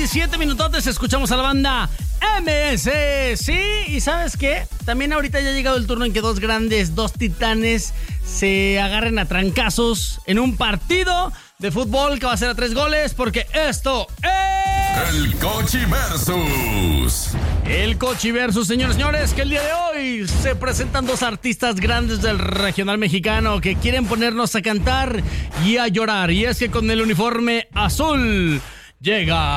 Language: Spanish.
17 minutotes, escuchamos a la banda MS. Sí, y ¿sabes qué? También ahorita ya ha llegado el turno en que dos titanes se agarren a trancazos en un partido de fútbol que va a ser a 3 goles, porque esto es... El Cochiversus. El Cochiversus, señores, que el día de hoy se presentan dos artistas grandes del regional mexicano que quieren ponernos a cantar y a llorar. Y es que con el uniforme azul llega...